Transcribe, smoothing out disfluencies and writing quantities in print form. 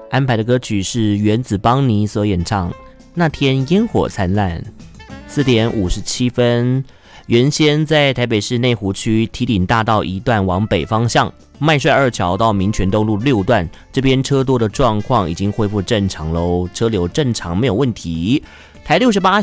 安排的歌曲是原子邦尼所演唱《那天烟火灿烂》。4点57分，原先在台北市内湖区堤顶大道一段往北方向，麦帅二桥到民权东路6段，这边车多的状况已经恢复正常喽，车流正常没有问题。台68